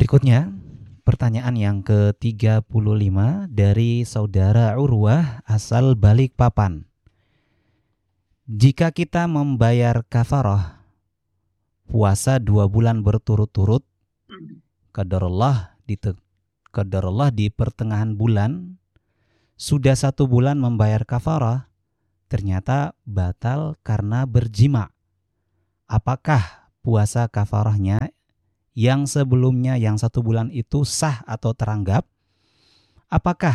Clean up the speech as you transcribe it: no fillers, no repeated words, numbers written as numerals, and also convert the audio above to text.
Berikutnya, pertanyaan yang ke-35 dari saudara Urwah asal Balikpapan. Jika kita membayar kafarah puasa 2 bulan berturut-turut, qadarullah di pertengahan bulan, sudah 1 bulan membayar kafarah, ternyata batal karena berjima. Apakah puasa kafarahnya yang sebelumnya yang 1 bulan itu sah atau teranggap? Apakah